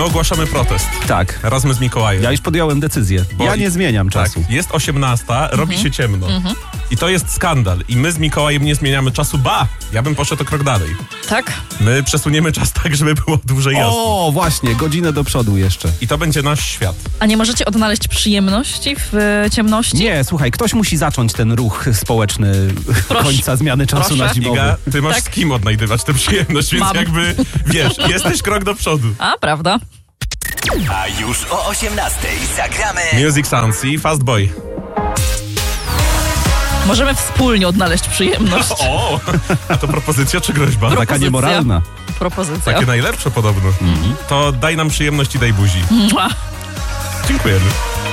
My ogłaszamy protest. Tak. Razem z Mikołajem. Ja już podjąłem decyzję. Ja nie zmieniam czasu. Tak, jest 18, robi się ciemno. I to jest skandal. I my z Mikołajem nie zmieniamy czasu. Ja bym poszedł o krok dalej. Tak? My przesuniemy czas tak, żeby było dłużej jasno. O, właśnie, godzinę do przodu jeszcze. I to będzie nasz świat. A nie możecie odnaleźć przyjemności w ciemności? Nie, słuchaj, ktoś musi zacząć ten ruch społeczny końca zmiany czasu na zimowy. Iga, ty masz Tak. z kim odnajdywać tę przyjemność, więc Mam. jakby, wiesz, jesteś krok do przodu. A, prawda? A już o 18:00 zagramy Music Sounds i Fast Boy. Możemy wspólnie odnaleźć przyjemność. O! A to propozycja czy groźba? Taka Propozycja. niemoralna. Propozycja. Takie najlepsze podobno. To daj nam przyjemność i daj buzi. Mua. Dziękujemy.